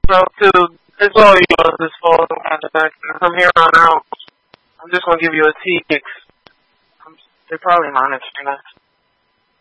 So, too, it's all yours, this full contact. From here on out, I'm just going to give you a T. They're probably monitoring us.